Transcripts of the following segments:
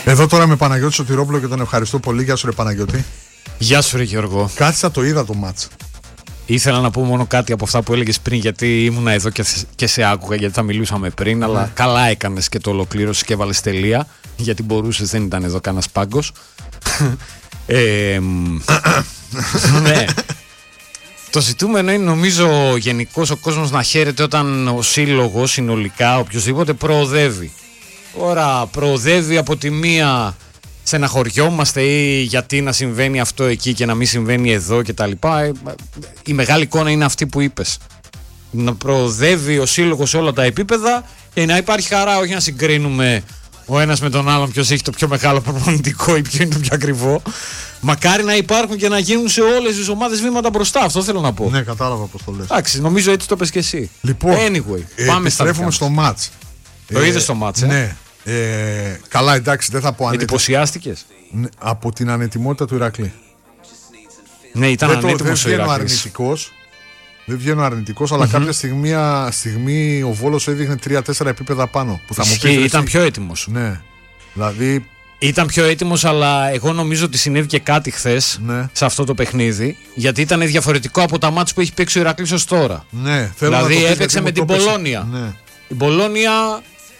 Εδώ τώρα με Παναγιώτη Σωτηρόπουλο και τον ευχαριστώ πολύ. Γεια σου ρε Παναγιώτη. Γεια σου ρε Γιώργο. Κάτσα το είδα το μάτς. Ήθελα να πω μόνο κάτι από αυτά που έλεγες πριν, γιατί ήμουνα εδώ και σε άκουγα, γιατί θα μιλούσαμε πριν, αλλά καλά έκανες και το ολοκλήρωσες και έβαλες τελεία, γιατί μπορούσες, δεν ήταν εδώ κανένας πάγκος. Ναι. Το ζητούμενο είναι, νομίζω, γενικώς ο κόσμος να χαίρεται όταν ο σύλλογος συνολικά, οποιοδήποτε, προοδεύει. Τώρα προοδεύει από τη μία, στεναχωριόμαστε ή γιατί να συμβαίνει αυτό εκεί και να μην συμβαίνει εδώ κτλ. Η μεγάλη εικόνα είναι αυτή που είπες. Να προοδεύει ο σύλλογος σε όλα τα επίπεδα και να υπάρχει χαρά, όχι να συγκρίνουμε ο ένας με τον άλλον ποιος έχει το πιο μεγάλο προπονητικό ή ποιο είναι το πιο ακριβό. Μακάρι να υπάρχουν και να γίνουν σε όλες τις ομάδες βήματα μπροστά. Αυτό θέλω να πω. Ναι, κατάλαβα πώς το λες. Εντάξει, νομίζω έτσι το πες και εσύ. Λοιπόν, anyway, πάμε επιστρέφουμε στο μάτς. Το είδες το μάτς, Ναι. Καλά, εντάξει, δεν θα πω ανέτοιμο. Εντυπωσιάστηκες? Από την ανετοιμότητα του Ηρακλή. Ναι, ήταν ανέτοιμος ο Ηρακλής. Δεν βγαίνω αρνητικός, αλλά κάποια στιγμή ο Βόλος έδειχνε 3-4 επίπεδα πάνω. Που θα μου πει, ήταν πιο έτοιμος. Ναι. Δηλαδή. Ήταν πιο έτοιμος, αλλά εγώ νομίζω ότι συνέβη και κάτι χθες σε αυτό το παιχνίδι. Γιατί ήταν διαφορετικό από τα μάτς που έχει παίξει ο Ηρακλής ως τώρα. Ναι, δηλαδή έπαιξε με την Πολόνια. Ναι. Η Πολόνια,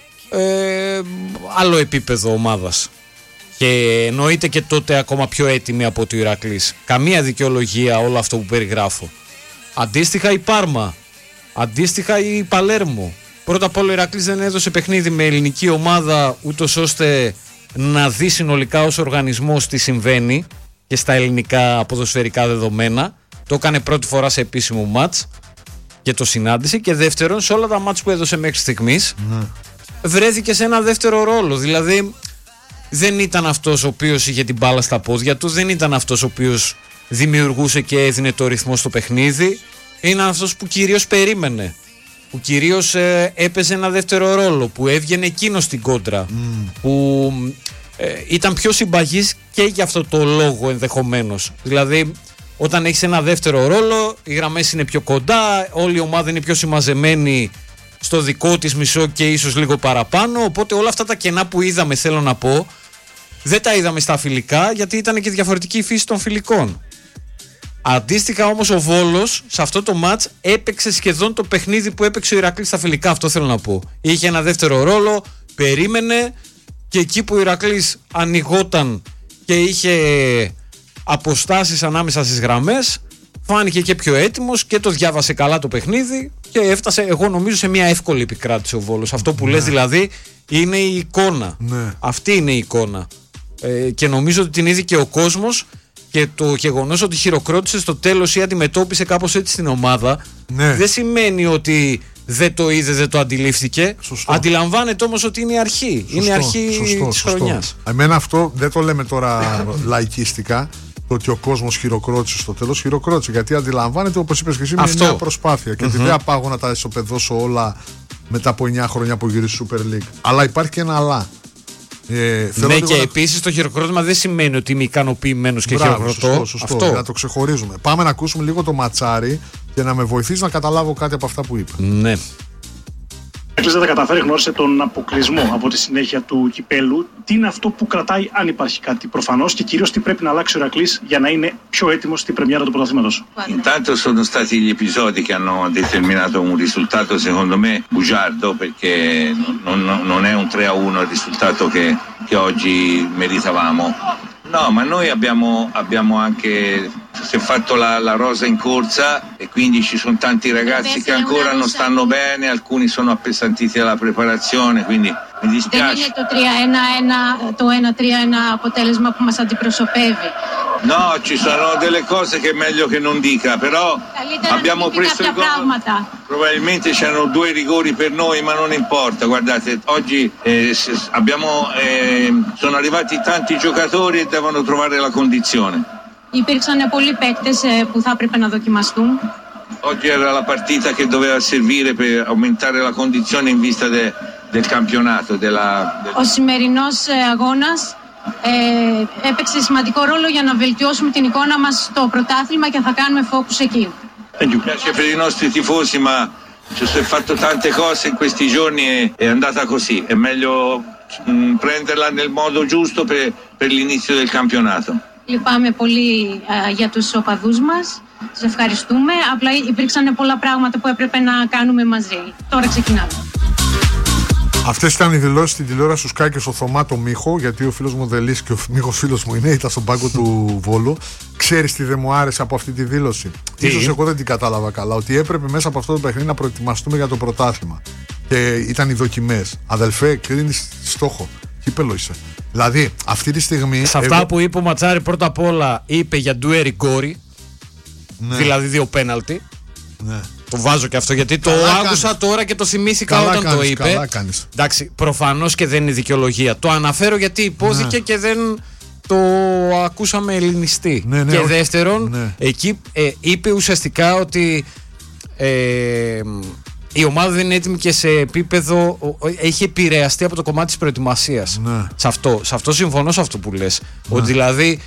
άλλο επίπεδο ομάδας. Και εννοείται και τότε ακόμα πιο έτοιμη από το Ηρακλής. Καμία δικαιολογία όλο αυτό που περιγράφω. Αντίστοιχα η Πάρμα. Αντίστοιχα η Παλέρμο. Πρώτα απ' όλο ο Ηρακλής δεν έδωσε παιχνίδι με ελληνική ομάδα, ούτως ώστε να δει συνολικά ως οργανισμός τι συμβαίνει και στα ελληνικά ποδοσφαιρικά δεδομένα. Το έκανε πρώτη φορά σε επίσημο μάτς και το συνάντησε. Και δεύτερον, σε όλα τα μάτς που έδωσε μέχρι στιγμής, βρέθηκε σε ένα δεύτερο ρόλο. Δηλαδή δεν ήταν αυτός ο οποίος είχε την μπάλα στα πόδια του, δεν ήταν αυτός ο οποίος δημιουργούσε και έδινε το ρυθμό στο παιχνίδι. Είναι αυτός που κυρίως περίμενε, που κυρίως έπαιζε ένα δεύτερο ρόλο, που έβγαινε εκείνο στην κόντρα, που ήταν πιο συμπαγής και για αυτό το λόγο ενδεχομένως. Δηλαδή όταν έχεις ένα δεύτερο ρόλο, οι γραμμές είναι πιο κοντά, όλη η ομάδα είναι πιο συμμαζεμένη στο δικό της μισό και ίσως λίγο παραπάνω, οπότε όλα αυτά τα κενά που είδαμε, θέλω να πω, δεν τα είδαμε στα φιλικά, γιατί ήταν και διαφορετική η φύση των φιλικών. Αντίστοιχα όμως ο Βόλος σε αυτό το μάτς έπαιξε σχεδόν το παιχνίδι που έπαιξε ο Ηρακλής στα φιλικά, αυτό θέλω να πω. Είχε ένα δεύτερο ρόλο, περίμενε, και εκεί που ο Ηρακλής ανοιγόταν και είχε αποστάσεις ανάμεσα στις γραμμές, φάνηκε και πιο έτοιμος και το διάβασε καλά το παιχνίδι και έφτασε, εγώ νομίζω, σε μια εύκολη επικράτηση ο Βόλος. Αυτό που λες δηλαδή είναι η εικόνα. Αυτή είναι η εικόνα. Και νομίζω ότι την είδε και ο κόσμος, και το γεγονός ότι χειροκρότησε στο τέλος ή αντιμετώπισε κάπως έτσι την ομάδα, δεν σημαίνει ότι δεν το είδε, δεν το αντιλήφθηκε. Σωστό. Αντιλαμβάνεται όμως ότι είναι η αρχή. Σωστό, είναι η αρχή της χρονιάς. Εμένα αυτό δεν το λέμε τώρα λαϊκίστικα. Το ότι ο κόσμος χειροκρότησε στο τέλος, χειροκρότησε. Γιατί αντιλαμβάνεται, όπως είπες και εσύ, με μια προσπάθεια. Και ότι δεν πάω να τα ισοπεδώσω όλα μετά από 9 χρόνια που γυρίσει Super League. Αλλά υπάρχει και ένα αλλά. Ναι, και επίσης το χειροκρότημα δεν σημαίνει ότι είμαι ικανοποιημένος και χειροκροτώ. Σωστό. Να το ξεχωρίζουμε. Πάμε να ακούσουμε λίγο το ματσάρι και να με βοηθήσει να καταλάβω κάτι από αυτά που είπα. Ναι. Δεν τα καταφέρει, γνώρισε τον αποκλεισμό από τη συνέχεια του κυπέλου. Τι είναι αυτό που κρατάει, αν υπάρχει κάτι προφανώς, και κυρίως τι πρέπει να αλλάξει ο Ηρακλής για να είναι πιο έτοιμος στην πρεμιέρα του πρωταθλήματος? Intanto sono stati gli episodi che hanno determinato un risultato secondo me bugiardo, perché non è un 3-1 il risultato che oggi meritavamo. No, ma noi abbiamo anche si è fatto la rosa in corsa e quindi ci sono tanti ragazzi che ancora non stanno bene, alcuni sono appesantiti dalla preparazione, quindi mi dispiace. Δεν είναι το 1-3-1 αποτέλεσμα που μας αντιπροσωπεύει. No, ci sono delle cose che è meglio che non dica, però abbiamo preso il gol. Probabilmente c'erano 2 rigori per noi, ma non importa. Guardate, oggi sono arrivati tanti giocatori e devono trovare la condizione. Υπήρξαν πολλοί παίκτες που θα έπρεπε να δοκιμαστούν. Oggi era la partita che doveva servire per aumentare la condizione in vista del campionato. Ο σημερινός αγώνας έπαιξε σημαντικό ρόλο για να βελτιώσουμε την εικόνα μας στο πρωτάθλημα και θα κάνουμε focus εκεί. Piace per i nostri tifosi, ma si è fatto tante cose in questi giorni e è andata così. È meglio prenderla nel modo giusto per l'inizio del campionato. Λυπάμαι πολύ για τους οπαδούς μας. Τους ευχαριστούμε. Απλά υπήρξαν πολλά πράγματα που έπρεπε να κάνουμε μαζί. Τώρα ξεκινάμε. Αυτές ήταν οι δηλώσεις στην τηλεόραση του Σκάκη στο Θωμά το Μίχο, γιατί ο φίλος μου Δελής και ο Μίχος φίλος μου είναι, ήταν στον πάγκο του Βόλου. Ξέρεις τι δεν μου άρεσε από αυτή τη δήλωση? Ίσως εγώ δεν την κατάλαβα καλά, ότι έπρεπε μέσα από αυτό το παιχνίδι να προετοιμαστούμε για το πρωτάθλημα. Και ήταν οι δοκιμές. Αδελφέ, κρίνεις στόχο. Κύπελο είσαι. Δηλαδή, αυτή τη στιγμή. Σε αυτά που είπε ο Ματσάρη, πρώτα απ' όλα είπε για ντουέρι γκόρι. Ναι. Δηλαδή 2 πέναλτι. Ναι. Το βάζω και αυτό γιατί καλά το άκουσα κάνεις. Τώρα και το θυμήθηκα καλά όταν κάνεις, το είπε. Καλά κάνεις. Εντάξει, προφανώς και δεν είναι δικαιολογία. Το αναφέρω γιατί υπόθηκε και δεν το ακούσαμε ελληνιστή. Ναι, και δεύτερον, εκεί είπε ουσιαστικά ότι η ομάδα δεν είναι έτοιμη και σε επίπεδο. Έχει επηρεαστεί από το κομμάτι της προετοιμασίας. Ναι. Σε αυτό συμφωνώ σε αυτό που λες. Ότι δηλαδή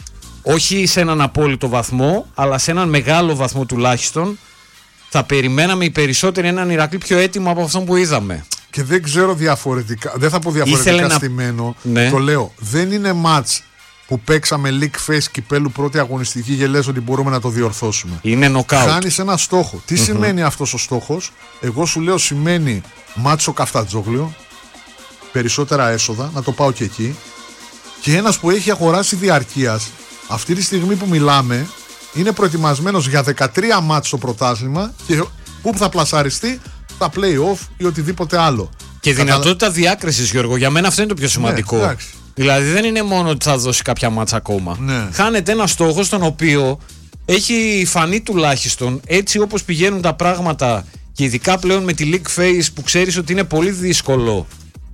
όχι σε έναν απόλυτο βαθμό, αλλά σε έναν μεγάλο βαθμό τουλάχιστον. Θα περιμέναμε οι περισσότεροι έναν Ηρακλή πιο έτοιμο από αυτόν που είδαμε. Και δεν ξέρω διαφορετικά, δεν θα πω διαφορετικά στημένο. Ναι. Το λέω, δεν είναι μάτς που παίξαμε league face κυπέλου πρώτη αγωνιστική και λες ότι μπορούμε να το διορθώσουμε. Είναι νοκάουτ. Χάνεις ένα στόχο. Τι σημαίνει αυτός ο στόχος? Εγώ σου λέω σημαίνει μάτς στο Καφτατζόγλιο, περισσότερα έσοδα, να το πάω και εκεί. Και ένας που έχει αγοράσει διαρκείας, αυτή τη στιγμή που μιλάμε, είναι προετοιμασμένος για 13 μάτς στο πρωτάθλημα και πού θα πλασαριστεί στα play-off ή οτιδήποτε άλλο. Και δυνατότητα διάκρισης, Γιώργο, για μένα αυτό είναι το πιο σημαντικό. Ναι, δηλαδή δεν είναι μόνο ότι θα δώσει κάποια μάτσα ακόμα. Ναι. Χάνεται ένα στόχο στον οποίο έχει φανεί τουλάχιστον έτσι όπως πηγαίνουν τα πράγματα και ειδικά πλέον με τη league phase που ξέρεις ότι είναι πολύ δύσκολο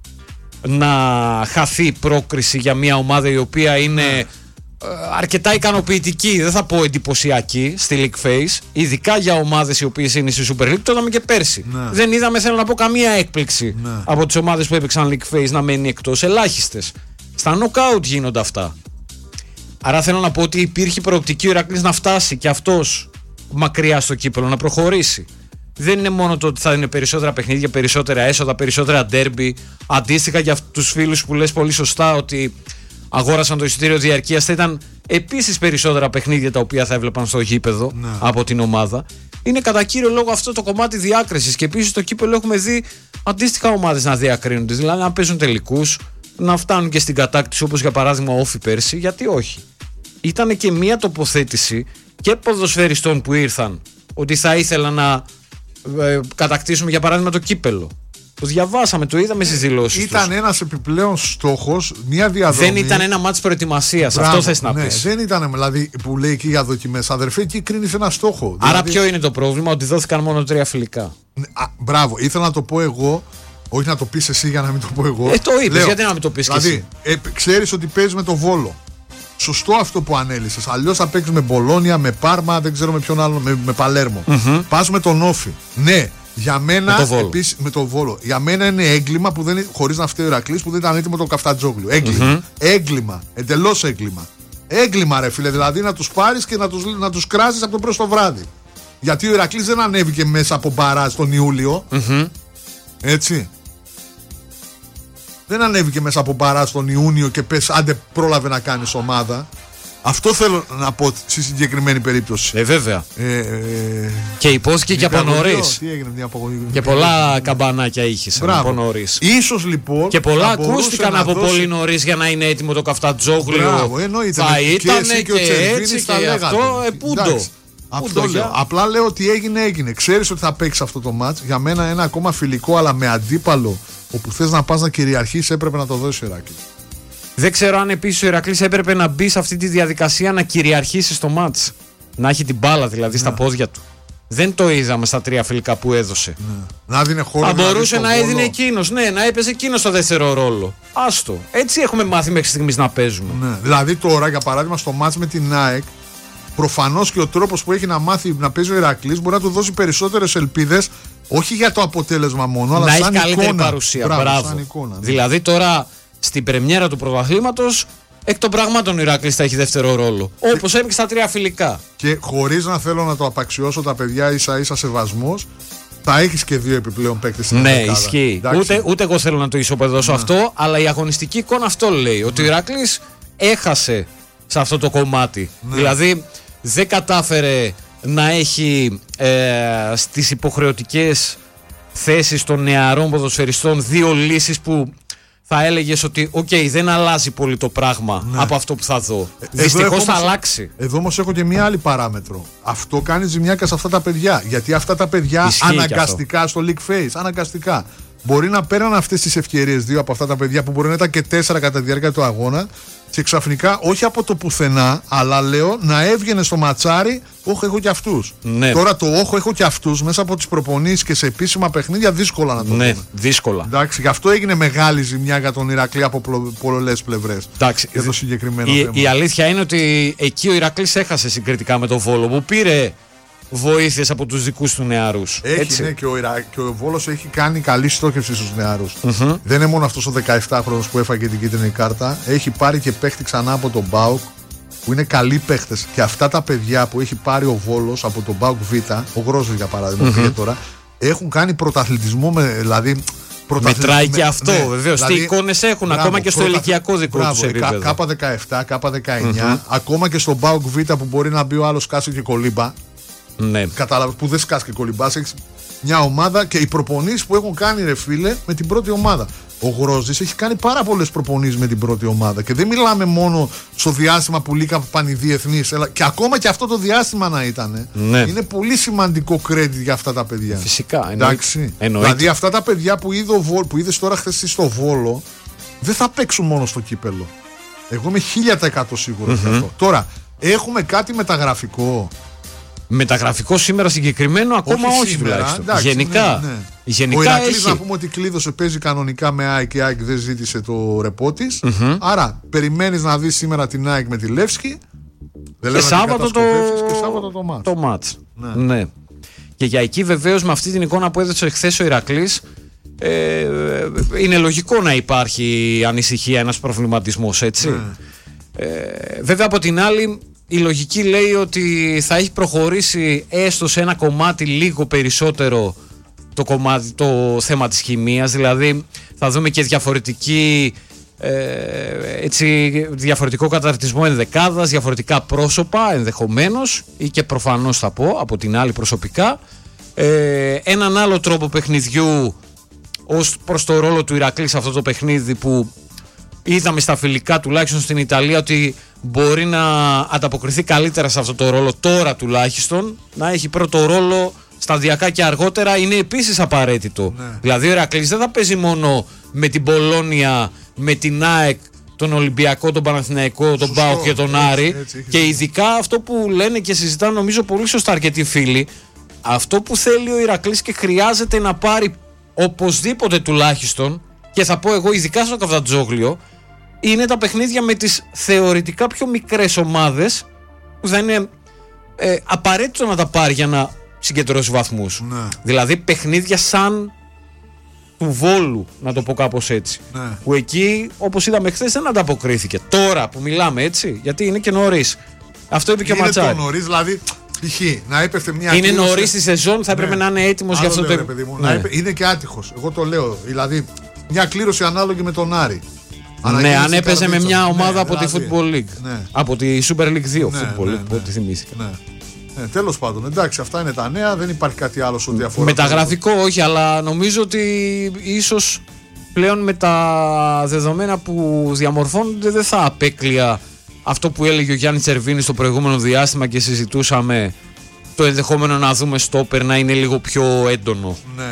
να χαθεί πρόκριση για μια ομάδα η οποία είναι αρκετά ικανοποιητική, δεν θα πω εντυπωσιακή στη league phase, ειδικά για ομάδες οι οποίες είναι στη Super League. Το είδαμε και πέρσι. Δεν είδαμε, θέλω να πω, καμία έκπληξη από τις ομάδες που έπαιξαν league phase να μένει εκτός. Ελάχιστες. Στα knockout γίνονται αυτά. Άρα θέλω να πω ότι υπήρχε προοπτική ο Ηρακλής να φτάσει και αυτός μακριά στο κύπελλο, να προχωρήσει. Δεν είναι μόνο το ότι θα είναι περισσότερα παιχνίδια, περισσότερα έσοδα, περισσότερα ντέρμπι. Αντίστοιχα για τους φίλους που λες πολύ σωστά ότι αγόρασαν το εισιτήριο διαρκείας, θα ήταν επίσης περισσότερα παιχνίδια τα οποία θα έβλεπαν στο γήπεδο από την ομάδα. Είναι κατά κύριο λόγο αυτό το κομμάτι διάκρισης. Και επίσης στο κύπελλο έχουμε δει αντίστοιχα ομάδες να διακρίνονται. Δηλαδή να παίζουν τελικούς, να φτάνουν και στην κατάκτηση, όπως για παράδειγμα ο Όφι πέρσι. Γιατί όχι? Ήταν και μια τοποθέτηση και ποδοσφαιριστών που ήρθαν ότι θα ήθελα να κατακτήσουμε για παράδειγμα το κύπελλο. Το διαβάσαμε, το είδαμε στις δηλώσεις. Ήταν ένας επιπλέον στόχος, μια διαδρομή. Δεν ήταν ένα μάτς προετοιμασίας. Αυτό θες να πεις. Δεν ήταν, δηλαδή, που λέει εκεί για δοκιμές. Αδερφέ, εκεί κρίνεις ένα στόχο. Άρα ποιο είναι το πρόβλημα? Ότι δόθηκαν μόνο 3 φιλικά. Μπράβο, ήθελα να το πω εγώ. Όχι να το πεις εσύ για να μην το πω εγώ. Το είπες, γιατί να μην το πεις δηλαδή, και εσύ? Ξέρεις ότι παίζεις με το Βόλο. Σωστό αυτό που ανέλησες. Αλλιώς θα παίξεις με Μπολόνια, με Πάρμα, δεν ξέρω με ποιον άλλο, με Παλέρμο. Πας με τον Όφι. Ναι. Για μένα, επίσης με το Βόλο, για μένα είναι έγκλημα που δεν, χωρίς να φταίει ο Ηρακλής, που δεν ήταν έτοιμο το Καφτατζόγλιο. Έγκλημα. Έγκλημα. Εντελώς έγκλημα. Έγκλημα, ρε φίλε. Δηλαδή να τους πάρεις και να τους κράσεις από το πρωί στο βράδυ. Γιατί ο Ηρακλής δεν ανέβηκε μέσα από μπαράζ τον Ιούλιο. Έτσι. Δεν ανέβηκε μέσα από μπαράζ τον Ιούνιο και πες άντε πρόλαβε να κάνεις ομάδα. Αυτό θέλω να πω στη συγκεκριμένη περίπτωση. Βέβαια. Και υπόθηκε και από νωρίς. Και πολλά καμπανάκια είχες από νωρίς. Ίσως λοιπόν. Και πολλά ακούστηκαν από πολύ νωρίς για να είναι έτοιμο το Καφτατζόγλιο. Θα ήταν και έτσι και αυτό. Αυτό λέω. Απλά λέω ότι έγινε. Ξέρεις ότι θα παίξει αυτό το μάτς. Για μένα ένα ακόμα φιλικό, αλλά με αντίπαλο όπου θες να πας να κυριαρχείς, έπρεπε να το δώσει ο Ηρακλής. Δεν ξέρω αν επίσης ο Ηρακλής έπρεπε να μπει σε αυτή τη διαδικασία να κυριαρχήσει στο μάτς. Να έχει την μπάλα δηλαδή στα πόδια του. Δεν το είδαμε στα 3 φιλικά που έδωσε. Να δίνει χώρο. Θα μπορούσε να έδινε εκείνος. Ναι, να έπαιζε εκείνος στο δεύτερο ρόλο. Άστο. Έτσι έχουμε μάθει μέχρι στιγμής να παίζουμε. Δηλαδή τώρα, για παράδειγμα, στο μάτς με την ΑΕΚ, προφανώς και ο τρόπος που έχει να μάθει να παίζει ο Ηρακλής μπορεί να του δώσει περισσότερες ελπίδες. Όχι για το αποτέλεσμα μόνο, αλλά σαν εικόνα. Να έχει καλύτερη παρουσία. Μπράβο. Σαν εικόνα, ναι. Δηλαδή τώρα στην πρεμιέρα του πρωταθλήματος, εκ των πραγμάτων ο Ηρακλής θα έχει δεύτερο ρόλο. Όπως έπαιξε στα 3 φιλικά. Και χωρίς να θέλω να το απαξιώσω τα παιδιά, ίσα ίσα σεβασμός, θα έχεις και 2 επιπλέον παίκτες. Ναι, ισχύει. Ούτε εγώ θέλω να το ισοπεδώσω αυτό, αλλά η αγωνιστική εικόνα αυτό λέει. Ότι ο Ηράκλης έχασε σε αυτό το κομμάτι. Δηλαδή δεν κατάφερε να έχει στις υποχρεωτικές θέσεις των νεαρών ποδοσφαιριστών 2 λύσεις που θα έλεγες ότι δεν αλλάζει πολύ το πράγμα από αυτό που θα δω. Δυστυχώς θα αλλάξει. Εδώ όμως έχω και μια άλλη παράμετρο. Αυτό κάνει ζημιά και σε αυτά τα παιδιά. Γιατί αυτά τα παιδιά αναγκαστικά στο league phase, αναγκαστικά μπορεί να παίρνουν αυτές τις ευκαιρίες 2 από αυτά τα παιδιά που μπορεί να ήταν και 4 κατά τη διάρκεια του αγώνα και ξαφνικά, όχι από το πουθενά, αλλά λέω να έβγαινε στο ματσάρι, όχο έχω και αυτούς. Ναι. Τώρα το όχο έχω και αυτούς μέσα από τις προπονήσεις και σε επίσημα παιχνίδια δύσκολα να το δούμε. Ναι, δύσκολα. Εντάξει, γι' αυτό έγινε μεγάλη ζημιά για τον Ηρακλή από πολλές πλευρές. Εντάξει, για το συγκεκριμένο θέμα. Η αλήθεια είναι ότι εκεί ο Ηρακλής έχασε συγκριτικά με τον Βόλο που πήρε βοήθειες από τους δικούς του νεαρούς. Έχει, ναι, και ο Βόλος έχει κάνει καλή στόχευση στους νεαρούς. Δεν είναι μόνο αυτός ο 17χρονος που έφαγε την κίτρινη κάρτα. Έχει πάρει και παίχτη ξανά από τον ΠΑΟΚ που είναι καλοί παίχτες. Και αυτά τα παιδιά που έχει πάρει ο Βόλος από τον ΠΑΟΚ Β, ο Γρόζος για παράδειγμα, πήγε τώρα, έχουν κάνει πρωταθλητισμό δηλαδή. Μετράει και αυτό, βεβαίως. Τι εικόνες έχουν, ακόμα και στο ηλικιακό δικό τους επίπεδο. Κάπα 17, κάπα 19, ακόμα και στον ΠΑΟΚ Β που μπορεί να μπει ο άλλος Κάσο και Κολύμπα. Ναι. Κατάλαβε που δεν σκάσκει κολυμπάς. Έχεις μια ομάδα και οι προπονήσεις που έχουν κάνει, ρε φίλε, με την πρώτη ομάδα. Ο Γρόζης έχει κάνει πάρα πολλές προπονήσεις με την πρώτη ομάδα. Και δεν μιλάμε μόνο στο διάστημα που λήκα πανηδιεθνής. Και ακόμα και αυτό το διάστημα να ήταν. Ναι. Είναι πολύ σημαντικό credit για αυτά τα παιδιά. Φυσικά. Εντάξει. Δηλαδή αυτά τα παιδιά που είδες τώρα χθες στο Βόλο δεν θα παίξουν μόνο στο κύπελο. Εγώ είμαι 1000% σίγουρος γι' αυτό. Τώρα, έχουμε κάτι μεταγραφικό. Μεταγραφικό σήμερα συγκεκριμένο, ακόμα όχι τουλάχιστον. Γενικά. Ναι. Γενικά ο Ηρακλής να πούμε ότι κλείδωσε, παίζει κανονικά με ΑΕΚ και ΑΕΚ δεν ζήτησε το ρεπό της. Άρα περιμένεις να δεις σήμερα την ΑΕΚ με τη Λεύσκη. Και Σάββατο το μάτς. Ναι. Και για εκεί βεβαίως με αυτή την εικόνα που έδωσε χθες ο Ηρακλής είναι λογικό να υπάρχει ανησυχία, ένας προβληματισμός, έτσι. Βέβαια από την άλλη η λογική λέει ότι θα έχει προχωρήσει έστω σε ένα κομμάτι λίγο περισσότερο το θέμα της χημείας, δηλαδή θα δούμε και διαφορετικό καταρτισμό ενδεκάδας, διαφορετικά πρόσωπα ενδεχομένως ή και προφανώς θα πω από την άλλη προσωπικά, έναν άλλο τρόπο παιχνιδιού ως προς το ρόλο του Ηρακλή σε αυτό το παιχνίδι που είδαμε στα φιλικά τουλάχιστον στην Ιταλία ότι μπορεί να ανταποκριθεί καλύτερα σε αυτό το ρόλο τώρα τουλάχιστον, να έχει πρώτο ρόλο σταδιακά και αργότερα είναι επίσης απαραίτητο. Ναι. Δηλαδή ο Ηρακλής δεν θα παίζει μόνο με την Πολόνια, με την ΑΕΚ, τον Ολυμπιακό, τον Παναθηναϊκό, τον ΠΑΟΚ και τον Άρη και ειδικά αυτό που λένε και συζητάνε νομίζω πολύ σωστά αρκετοί φίλοι, αυτό που θέλει ο Ηρακλής και χρειάζεται να πάρει οπωσδήποτε τουλάχιστον, και θα πω εγώ ειδικά στο Καφτατζόγλιο, είναι τα παιχνίδια με τις θεωρητικά πιο μικρές ομάδες που θα είναι απαραίτητο να τα πάρει για να συγκεντρώσει βαθμούς. Ναι. Δηλαδή παιχνίδια σαν του Βόλου, να το πω κάπως έτσι. Ναι. Που εκεί, όπως είδαμε χθες, δεν ανταποκρίθηκε. Τώρα που μιλάμε έτσι, γιατί είναι και νωρίς. Αυτό είπε και ο Ματσάρη. Είναι νωρίς, δηλαδή. Π.χ. να έπεφτε μια είναι νωρίς στη σεζόν, θα έπρεπε να είναι έτοιμος για αυτό το. Είναι και άτυχος. Εγώ το λέω. Δηλαδή, μια κλήρωση ανάλογη με τον Άρη. Ναι, αν έπαιζε με μια ομάδα από τη Football League. Ναι. Από τη Super League 2 Football League, που τη θυμήθηκα. Τέλος πάντων, εντάξει, αυτά είναι τα νέα, δεν υπάρχει κάτι άλλο σε ό,τι αφορά. Μεταγραφικό όχι, αλλά νομίζω ότι ίσως πλέον με τα δεδομένα που διαμορφώνονται δεν θα απέκλεια αυτό που έλεγε ο Γιάννης Τσερβίνης στο προηγούμενο διάστημα και συζητούσαμε, το ενδεχόμενο να δούμε στόπερ να είναι λίγο πιο έντονο. Ναι.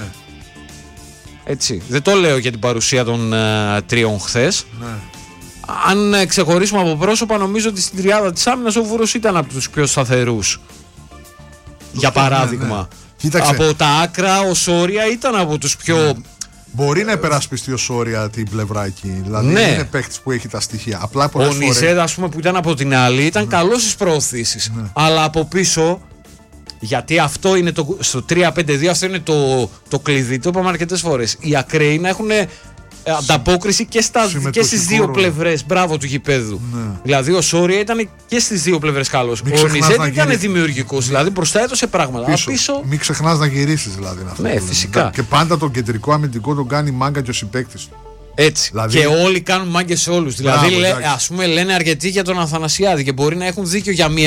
Έτσι. Δεν το λέω για την παρουσία των τριών χθες. Ναι. Αν ξεχωρίσουμε από πρόσωπα, νομίζω ότι στην τριάδα της άμυνας ο Βούρος ήταν από τους πιο σταθερούς. Για παράδειγμα. Ναι. Από τα άκρα ο Σόρια ήταν από τους πιο. Μπορεί να υπερασπιστεί ο Σόρια την πλευρά εκεί. Δηλαδή είναι παίκτης που έχει τα στοιχεία. Απλά ο Νισέδα, ας πούμε, που ήταν από την άλλη, ήταν καλός στις προωθήσεις. Αλλά από πίσω. Γιατί αυτό είναι στο 3-5-2, αυτό είναι το κλειδί. Το είπαμε αρκετές φορές. Οι ακραίοι να έχουν ανταπόκριση και στις δύο πλευρές. Μπράβο του γηπέδου. Ναι. Δηλαδή ο Σόρια ήταν και στις δύο πλευρές καλός. Ο Νιζέτ ήταν δημιουργικός, δηλαδή μπροστά έδωσε πράγματα. Πίσω. Μην ξεχνάς να γυρίσεις δηλαδή. Ναι, φυσικά. Και πάντα τον κεντρικό αμυντικό τον κάνει μάγκα και ο συμπαίκτης του. Έτσι. Δηλαδή... Και όλοι κάνουν μάγκες σε όλους. Δηλαδή, ας πούμε, λένε αρκετοί για τον Αθανασιάδη και μπορεί να έχουν δίκιο για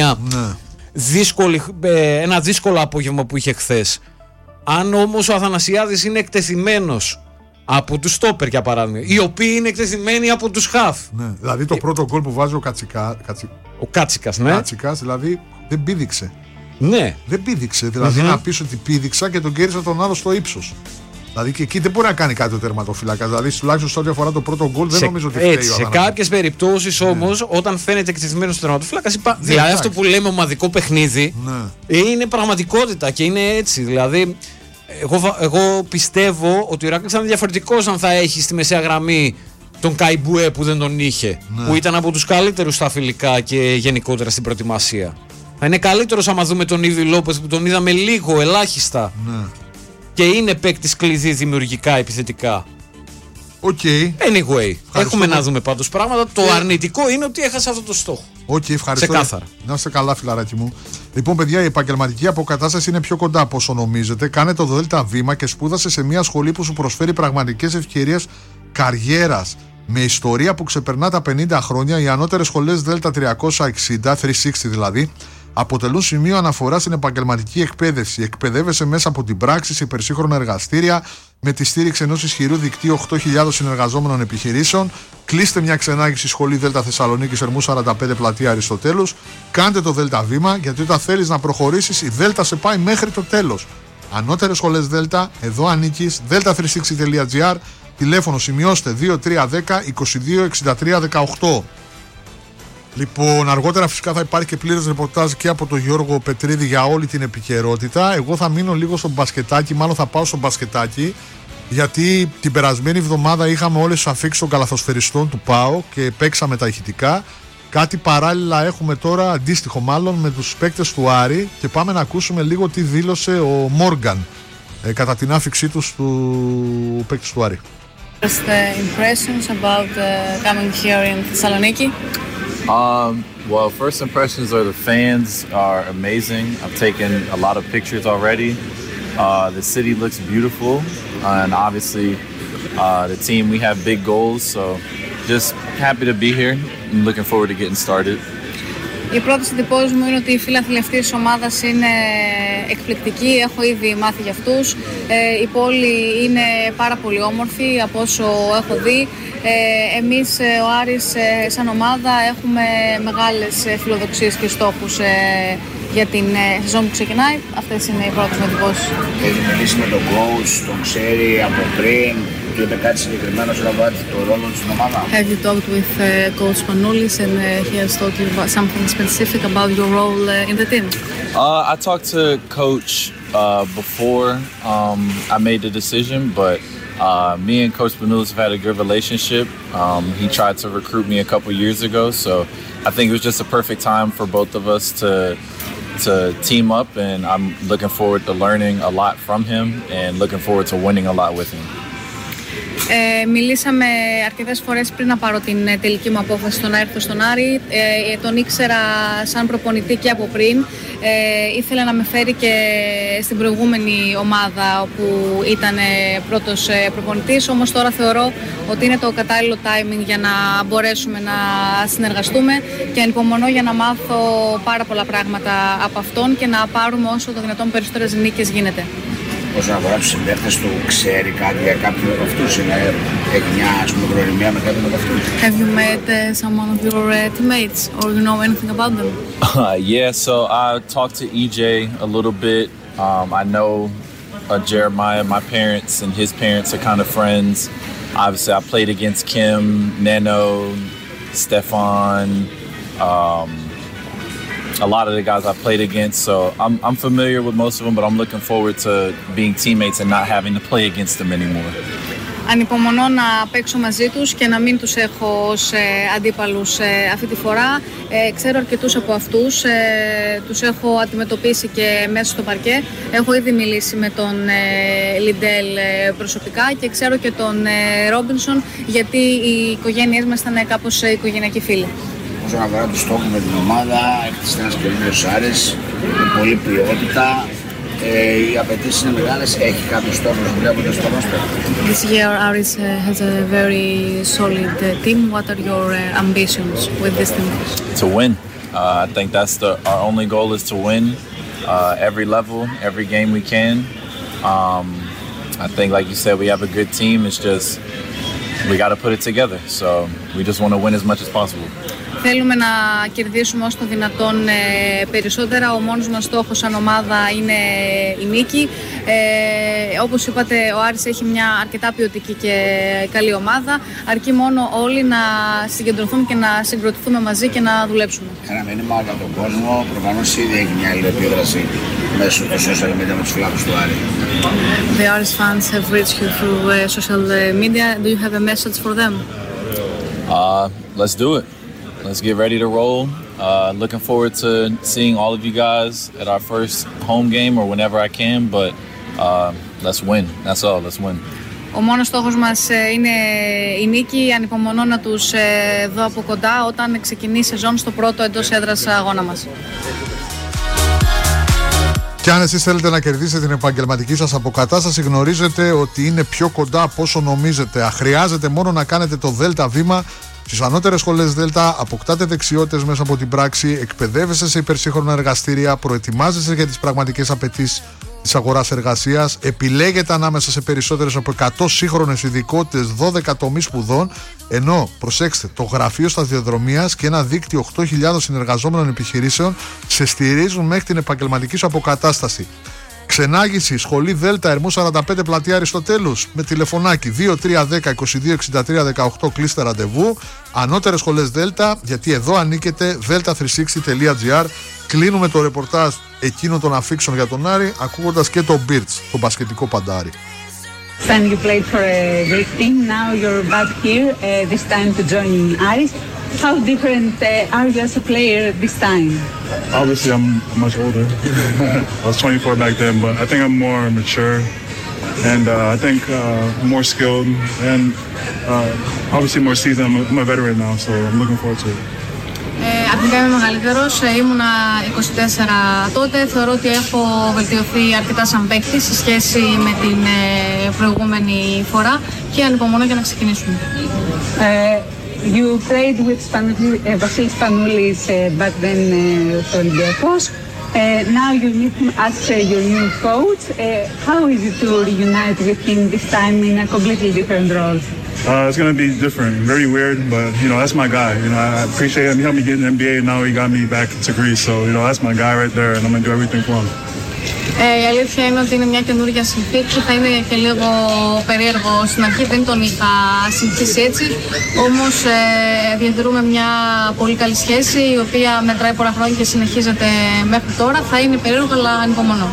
ένα δύσκολο απόγευμα που είχε χθες. Αν όμως ο Αθανασιάδης είναι εκτεθειμένος από τους στόπερ, για παράδειγμα, οι οποίοι είναι εκτεθειμένοι από τους χαφ. Ναι, δηλαδή το πρώτο γκολ που βάζει ο Κάτσικας, ναι. Κάτσικας, δηλαδή δεν πήδηξε. Ναι. Δεν πήδηξε. Δηλαδή να πεις ότι πήδηξα και τον κέρδισα τον άλλο στο ύψος. Δηλαδή και εκεί δεν μπορεί να κάνει κάτι ο τερματοφύλακας. Δηλαδή τουλάχιστον σε ό,τι αφορά το πρώτο γκολ δεν νομίζω ότι φταίει. Έτσι, σε κάποιες περιπτώσεις όμως, όταν φαίνεται εκτεθειμένος ο τερματοφύλακας, δηλαδή αυτό που λέμε ομαδικό παιχνίδι, είναι πραγματικότητα και είναι έτσι. Δηλαδή, εγώ πιστεύω ότι ο Ηράκλειος θα είναι διαφορετικός αν θα έχει στη μεσαία γραμμή τον Καϊμπουέ που δεν τον είχε, που ήταν από τους καλύτερους στα φιλικά και γενικότερα στην προετοιμασία. Θα είναι καλύτερος άμα δούμε τον Ήβι Λόπες που τον είδαμε λίγο, ελάχιστα. Και είναι παίκτης κλειδί δημιουργικά, επιθετικά. Anyway, έχουμε να δούμε πάντως πράγματα. Το αρνητικό είναι ότι έχασε αυτό το στόχο. Ευχαριστώ. Ξεκάθαρα. Να είστε καλά, φιλαράκι μου. Λοιπόν, παιδιά, η επαγγελματική αποκατάσταση είναι πιο κοντά από όσο νομίζετε. Κάνε το ΔΕΛΤΑ βήμα και σπούδασε σε μια σχολή που σου προσφέρει πραγματικές ευκαιρίες καριέρας. Με ιστορία που ξεπερνά τα 50 χρόνια, οι ανώτερες σχολές ΔΕΛΤΑ 360, 360 δηλαδή, αποτελούν σημείο αναφορά στην επαγγελματική εκπαίδευση. Εκπαιδεύεσαι μέσα από την πράξη σε υπερσύγχρονα εργαστήρια με τη στήριξη ενός ισχυρού δικτύου 8.000 συνεργαζόμενων επιχειρήσεων. Κλείστε μια ξενάγηση σχολή ΔΕΛΤΑ Θεσσαλονίκη Ερμού 45 πλατεία Αριστοτέλους. Κάντε το ΔΕΛΤΑ βήμα, γιατί όταν θέλεις να προχωρήσεις, η ΔΕΛΤΑ σε πάει μέχρι το τέλος. Ανώτερες σχολές ΔΕΛΤΑ, εδώ ανήκεις. delta360.gr. Τηλέφωνο σημειώστε 2310 22 63 18. Λοιπόν, αργότερα φυσικά θα υπάρχει και πλήρες ρεπορτάζ και από τον Γιώργο Πετρίδη για όλη την επικαιρότητα. Εγώ θα μείνω λίγο στο μπασκετάκι, μάλλον θα πάω στο μπασκετάκι, γιατί την περασμένη εβδομάδα είχαμε όλες τις αφίξεις των καλαθοσφαιριστών του ΠΑΟ και παίξαμε τα ηχητικά. Κάτι παράλληλα έχουμε τώρα, αντίστοιχο μάλλον, με τους παίκτες του Άρη και πάμε να ακούσουμε λίγο τι δήλωσε ο Μόργαν κατά την άφιξή του του παίκτες του Άρη. Just the impressions about coming here in Thessaloniki? Well, first impressions are the fans are amazing. I've taken a lot of pictures already. The city looks beautiful, and obviously the team, we have big goals, so just happy to be here and looking forward to getting started. Η πρώτη εντυπώση μου είναι ότι οι φίλαθλοι αυτής της ομάδας είναι εκπληκτικοί, έχω ήδη μάθει για αυτούς. Η πόλη είναι πάρα πολύ όμορφη από όσο έχω δει. Εμείς ο Άρης σαν ομάδα έχουμε μεγάλες φιλοδοξίες και στόχους για την σεζόν που ξεκινάει. Αυτές είναι οι πρώτες μου εντυπώσεις. Έχει μιλήσει με τον coach, τον ξέρει από πριν και είπε κάτι συγκεκριμένο σε βάση το ρόλο του στην ομάδα. Have you talked with coach Panoulis and he has told you about something specific about your role in the team? I talked to coach before I made the decision, but me and Coach Panoulis have had a good relationship. He tried to recruit me a couple years ago, so I think it was just a perfect time for both of us to team up, and I'm looking forward to learning a lot from him and looking forward to winning a lot with him. Μιλήσαμε αρκετές φορές πριν να πάρω την τελική μου απόφαση στο να έρθω στον Άρη. Τον ήξερα σαν προπονητή και από πριν. Ήθελε να με φέρει και στην προηγούμενη ομάδα όπου ήταν πρώτος προπονητής, όμως τώρα θεωρώ ότι είναι το κατάλληλο timing για να μπορέσουμε να συνεργαστούμε και ανυπομονώ για να μάθω πάρα πολλά πράγματα από αυτόν και να πάρουμε όσο το δυνατόν περισσότερες νίκες γίνεται. Όσον αφορά τους συμπαίκτες του, ξέρει κάτι για κάποιον από αυτούς, έχει μια γνωριμία με κάποιον από αυτούς? Have you met someone of your teammates or you know anything about them? Yeah, so I talked to EJ a little bit. I know Jeremiah, my parents and his parents are kind of friends. Obviously, I played against Kim, Neno, Stefan, a lot of the guys I played against, so I'm familiar with most of them, but I'm looking forward to being teammates and not having to play against them anymore. Ανυπομονώ να παίξω μαζί τους και να μην τους έχω ως αντίπαλους αυτή τη φορά. Ξέρω αρκετούς από αυτούς, τους έχω αντιμετωπίσει και μέσα στο παρκέ. Έχω ήδη μιλήσει με τον Λιντέλ προσωπικά και ξέρω και τον Ρόμπινσον, γιατί οι οικογένειές μας ήταν κάπως οικογενειακοί φίλοι. Όσον αφορά τους στόχους με την ομάδα, έχετε ένας καινούργιος Άρης με πολλή ποιότητα. Οι απαιτήσεις είναι μεγάλες. Έχει κάποιο στόχο που βλέπετε στο ρόστερ? This year Aris has a very solid team. What are your ambitions with this team? To win. I think that's our only goal is to win every level, every game we can. I think, like you said, we have a good team. It's just we got to put it together. So we just want to win as much as possible. Θέλουμε να κερδίσουμε όσο το δυνατόν περισσότερα. Ο μόνος μας στόχος σαν ομάδα είναι η νίκη. Όπως είπατε, ο Άρης έχει μια αρκετά ποιοτική και καλή ομάδα. Αρκεί μόνο όλοι να συγκεντρωθούμε και να συγκροτηθούμε μαζί και να δουλέψουμε. Ένα μήνυμα για τον κόσμο. Προφανώς ήδη έχει μια αλληλεπίδραση μέσω του social media με τους φιλάθλους του Άρη. The Aris fans have reached you through social media. Do you have a message for them? Let's do it. Let's get ready to roll. Looking forward to seeing all of you guys at our first home game or whenever I can, but let's win. That's all. Let's win. Ο μόνος στόχος μας είναι η νίκη. Ανυπομονώ να τους δω από κοντά όταν ξεκινήσει η σεζόν στο πρώτο εντός έδρας αγώνα μας. Και αν εσείς θέλετε να κερδίσετε την επαγγελματική σας αποκατάσταση, γνωρίζετε ότι είναι πιο κοντά από όσο νομίζετε. Χρειάζεται μόνο να κάνετε το ΔΕΛΤΑ βήμα. Στις ανώτερες σχολές ΔΕΛΤΑ αποκτάτε δεξιότητες μέσα από την πράξη, εκπαιδεύεστε σε υπερσύγχρονα εργαστήρια, προετοιμάζεστε για τις πραγματικές απαιτήσεις της αγοράς εργασίας, επιλέγετε ανάμεσα σε περισσότερες από 100 σύγχρονες ειδικότητες 12 τομείς σπουδών, ενώ, προσέξτε, το γραφείο σταδιοδρομίας και ένα δίκτυο 8.000 συνεργαζόμενων επιχειρήσεων σε στηρίζουν μέχρι την επαγγελματική σου αποκατάσταση. Ξενάγηση, σχολή ΔΕΛΤΑ, Ερμού 45, πλατεία Αριστοτέλους, με τηλεφωνάκι 2310 22 63 18, κλείστε ραντεβού. Ανώτερες σχολές ΔΕΛΤΑ, γιατί εδώ ανήκετε, delta360.gr. Κλείνουμε το ρεπορτάζ εκείνων των αφίξεων για τον Άρη, ακούγοντας και το Birds, το μπασκετικό παντάρι. Then you played for a great team, now you're back here, this time to join Aris. How different are you as a player this time? Obviously, I'm much older. I was 24 back then, but I think I'm more mature and I think more skilled and obviously more seasoned. I'm a veteran now, so I'm looking forward to it. Αθηνικά είμαι μεγαλύτερος, ήμουνα 24 τότε. Θεωρώ ότι έχω βελτιωθεί αρκετά σαν παίκτης σε σχέση με την προηγούμενη φορά και ανυπομονώ για να ξεκινήσουμε. You played with Vasilis Spanoulis back then for Olympiacos. Now you meet him as your new coach. How is it to reunite with him this time in a completely different role? It's going to be different, very weird, but you know, that's my guy. You know, I appreciate him. He helped me get in the NBA and now he got me back to Greece. So, you know, that's my guy right there and I'm going to do everything for him. Η αλήθεια είναι ότι είναι μια καινούργια συνθήκη, θα είναι και λίγο περίεργο στην αρχή, δεν τον είχα συνηθίσει έτσι, όμως διατηρούμε μια πολύ καλή σχέση η οποία μετράει πολλά χρόνια και συνεχίζεται μέχρι τώρα. Θα είναι περίεργο αλλά ανυπομονώ.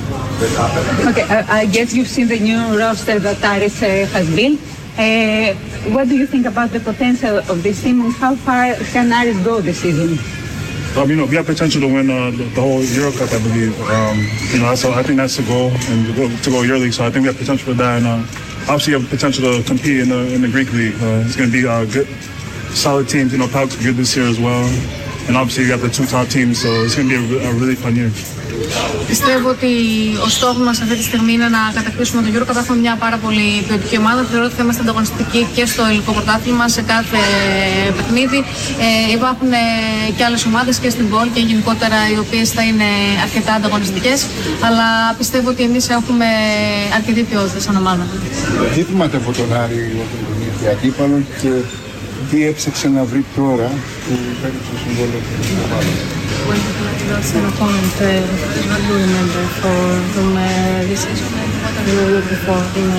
Okay, I guess you've seen the new roster that Aris has built. What do you think about the potential of this team and how far can Aris go this season? You know, we have potential to win the whole Euro Cup, I believe. You know, so I think that's the goal, and to go yearly. So I think we have potential for that, and obviously we have potential to compete in the Greek league. It's going to be good, solid teams. You know, PAOK's good this year as well, and obviously we have the two top teams. So it's going to be a really fun year. Πιστεύω ότι ο στόχος μας αυτή τη στιγμή είναι να κατακτήσουμε τον Euro Cup. Έχουμε μια πάρα πολύ ποιοτική ομάδα. Θεωρώ ότι θα είμαστε ανταγωνιστικοί και στο ελληνικό πρωτάθλημα σε κάθε παιχνίδι. Υπάρχουν και άλλες ομάδες και στην πόλη και γενικότερα οι οποίες θα είναι αρκετά ανταγωνιστικές. Αλλά πιστεύω ότι εμείς έχουμε αρκετή ποιότητα σαν ομάδα. Τι θυμάται από τον Άρη όταν τον ήρθε αντίπαλο και τι έψαξε να βρει τώρα που πέρασε το συμβόλαιο του ομάδα? When you lost an opponent, what do you remember from this season and what are you looking for in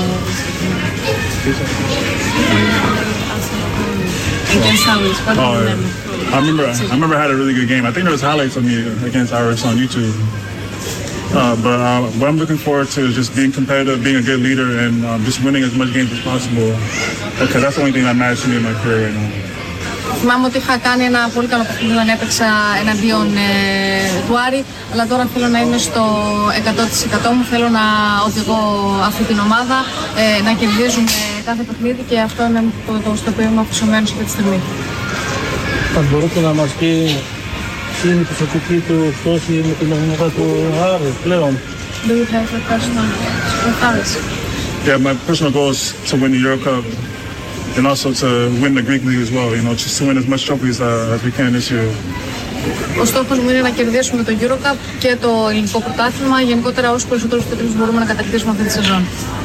against Aris? What do you remember? I remember I had a really good game. I think there was highlights of me against Aris on YouTube. But what I'm looking forward to is just being competitive, being a good leader, and just winning as much games as possible. Because that's the only thing that matters to me in my career right now. Θυμάμαι ότι είχα κάνει ένα πολύ καλό παιχνίδι όταν έπαιξα εναντίον του Άρη, αλλά τώρα θέλω να είμαι στο 100% μου, θέλω να οδηγώ αυτή την ομάδα, να κερδίζουμε κάθε παιχνίδι και αυτό είναι το στο οποίο είμαι αφοσιωμένος αυτή τη στιγμή. Θα μπορείτε να μας πει τι είναι η προσωπική του στόχη με την ομάδα του Άρη πλέον? Do you have a personal with Yeah, my personal goal is to win the Euro Cup. And also to win the Greek League as well, you know, just to win as much trophies as we can this year. Ο στόχος μου είναι να κερδίσουμε το Euro Cup και το ελληνικό πρωτάθλημα, γενικότερα όσους περισσότερους τίτλους μπορούμε να κατακτήσουμε αυτή τη σεζόν.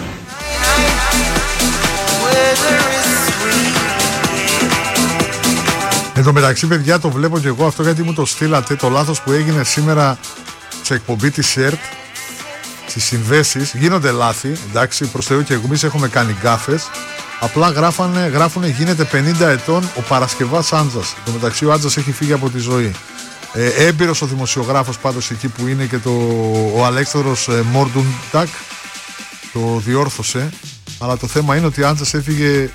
Εν τω μεταξύ, παιδιά, το βλέπω και εγώ αυτό γιατί μου το στείλατε. Το λάθος που έγινε σήμερα σε εκπομπή της ΕΡΤ, στις συνδέσεις, γίνονται λάθη, εντάξει, προς Θεού και εμείς έχουμε κάνει γκάφες. Απλά γράφουνε γίνεται 50 ετών ο Παρασκευάς Άντζας. Εν τω μεταξύ ο Άντζας έχει φύγει από τη ζωή. Έμπειρος ο δημοσιογράφος πάντως εκεί που είναι και ο Αλέξανδρος Μόρντουντακ το διόρθωσε. Αλλά το θέμα είναι ότι ο Άντζας έφυγε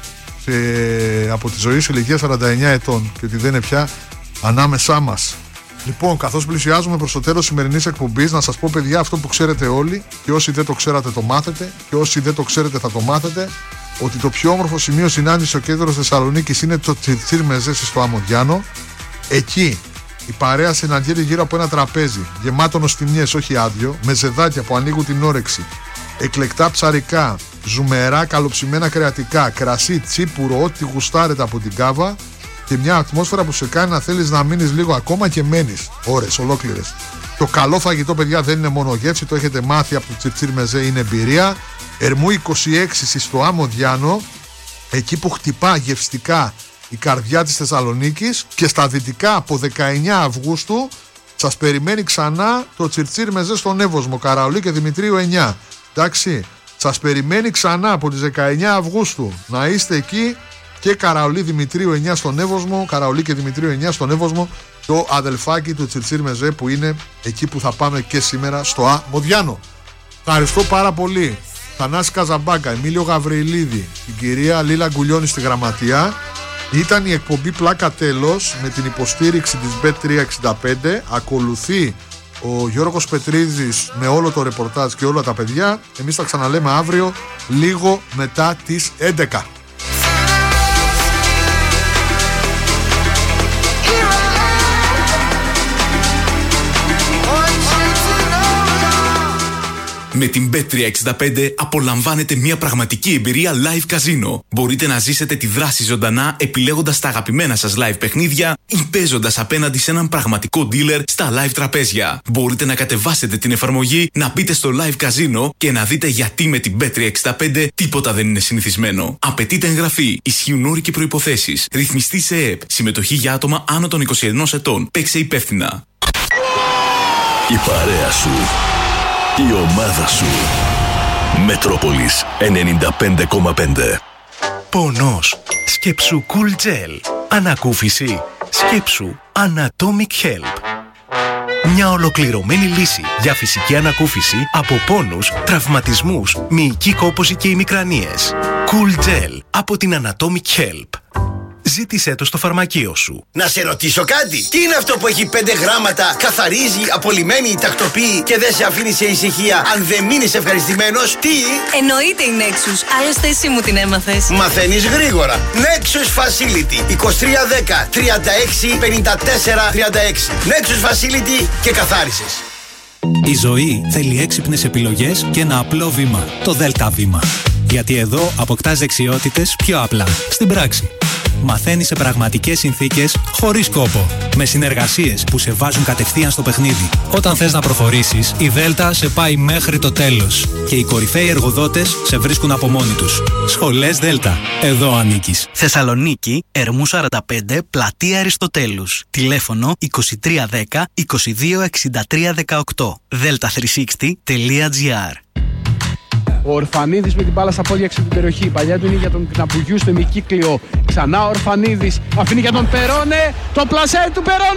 από τη ζωή σε ηλικία 49 ετών και ότι δεν είναι πια ανάμεσά μας. Λοιπόν, καθώς πλησιάζουμε προς το τέλος σημερινής εκπομπής, να σας πω, παιδιά, αυτό που ξέρετε όλοι και όσοι δεν το ξέρατε το μάθετε και όσοι δεν το ξέρετε θα το μάθετε, ότι το πιο όμορφο σημείο συνάντησης στο κέντρο Θεσσαλονίκης είναι το Τσιρτσίρ Μεζέ στο Αμμοδιάνο. Εκεί η παρέα συναντιέται γύρω από ένα τραπέζι γεμάτο νοστιμιές, όχι άδειο, με ζεδάκια που ανοίγουν την όρεξη, εκλεκτά ψαρικά, ζουμερά, καλοψημένα κρεατικά, κρασί, τσίπουρο, ό,τι γουστάρετε από την κάβα και μια ατμόσφαιρα που σε κάνει να θέλεις να μείνεις λίγο ακόμα και μένεις ώρες ολόκληρες. Το καλό φαγητό, παιδιά, δεν είναι μόνο γεύση, το έχετε μάθει από το Τσιρτσίρ Μεζέ, είναι εμπειρία. Ερμού 26 στο Αμμοδιάνο, εκεί που χτυπά γευστικά η καρδιά της Θεσσαλονίκης, και στα δυτικά από 19 Αυγούστου σας περιμένει ξανά το Τσιρτσίρ Μεζέ στον Εύωσμο, Καραολί και Δημητρίου 9. Εντάξει, σας περιμένει ξανά από τις 19 Αυγούστου να είστε εκεί, και Καραολί Δημητρίου 9 στον Εύωσμο, Καραολί και Δημητρίου 9 στον Εύωσμο, το αδελφάκι του Τσιρτσίρ Μεζέ που είναι εκεί που θα πάμε και σήμερα στο Αμμοδιάνο. Ευχαριστώ πάρα πολύ Θανάση Καζαμπάκα, Εμίλιο Γαβριλίδη, την κυρία Λίλα Γκουλιώνη στη γραμματεία. Ήταν η εκπομπή Πλάκα Τέλος με την υποστήριξη της Bet365. Ακολουθεί ο Γιώργος Πετρίδης με όλο το ρεπορτάζ και όλα τα παιδιά. Εμείς θα ξαναλέμε αύριο λίγο μετά τις 11. Με την Bet365 απολαμβάνετε μια πραγματική εμπειρία live καζίνο. Μπορείτε να ζήσετε τη δράση ζωντανά επιλέγοντας τα αγαπημένα σας live παιχνίδια ή παίζοντας απέναντι σε έναν πραγματικό dealer στα live τραπέζια. Μπορείτε να κατεβάσετε την εφαρμογή, να μπείτε στο live καζίνο και να δείτε γιατί με την Bet365 τίποτα δεν είναι συνηθισμένο. Απαιτείται εγγραφή, ισχύουν όροι και προϋποθέσεις. Ρυθμιστή σε ΕΕΠ. Συμμετοχή για άτομα άνω των 21 ετών. Παίξε υπεύθυνα. Η παρέα σου. Η ομάδα σου. Μετρόπολης 95,5. Πονός. Σκέψου Cool Gel. Ανακούφιση. Σκέψου Anatomic Help. Μια ολοκληρωμένη λύση για φυσική ανακούφιση από πόνους, τραυματισμούς, μυϊκή κόπωση και ημικρανίες. Cool Gel από την Anatomic Help. Ζήτησέ το στο φαρμακείο σου. Να σε ρωτήσω κάτι. Τι είναι αυτό που έχει 5 γράμματα, καθαρίζει, απολυμμένει, τακτοποιεί και δεν σε αφήνει σε ησυχία αν δεν μείνεις ευχαριστημένος? Τι? Εννοείται η Nexus. Άλλωστε εσύ μου την έμαθες. Μαθαίνεις γρήγορα. Nexus Facility 2310 36 54 36. Nexus Facility και καθάρισες. Η ζωή θέλει έξυπνες επιλογές και ένα απλό βήμα. Το Δέλτα Βήμα. Γιατί εδώ αποκτάς δεξιότητες πιο απλά, στην πράξη. Μαθαίνεις σε πραγματικές συνθήκες, χωρίς κόπο. Με συνεργασίες που σε βάζουν κατευθείαν στο παιχνίδι. Όταν θες να προχωρήσεις, η Δέλτα σε πάει μέχρι το τέλος. Και οι κορυφαίοι εργοδότες σε βρίσκουν από μόνοι τους. Σχολές Δέλτα. Εδώ ανήκεις. Θεσσαλονίκη, Ερμού 45, Πλατεία Αριστοτέλους. Τηλέφωνο 2310 22 63 18. delta360.gr. Ο Ορφανίδης με την μπάλα στα πόδια έξω την περιοχή. Η παλιά του είναι για τον Κναπουγιού στο ημικύκλιο. Ξανά ο Ορφανίδης αφήνει για τον Περόνε. Το πλασέ του Περόνε.